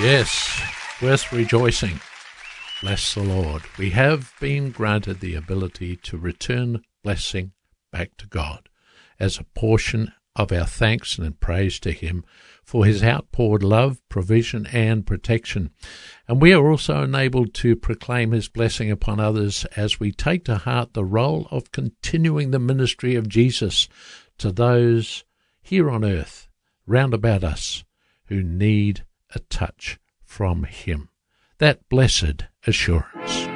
Yes, worth rejoicing. Bless the Lord. We have been granted the ability to return blessing back to God as a portion of our thanks and praise to Him for His outpoured love, provision and protection. And we are also enabled to proclaim His blessing upon others as we take to heart the role of continuing the ministry of Jesus to those here on earth, round about us, who need a touch from Him. That blessed assurance.